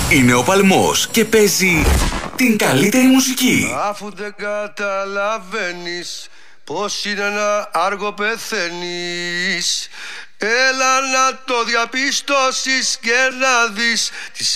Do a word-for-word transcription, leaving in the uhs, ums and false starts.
Είναι ο Παλμός και παίζει την καλύτερη μουσική. Αφού δεν καταλαβαίνεις πως είναι ένα άργο πεθαίνεις, έλα να το διαπιστώσεις και να δεις τις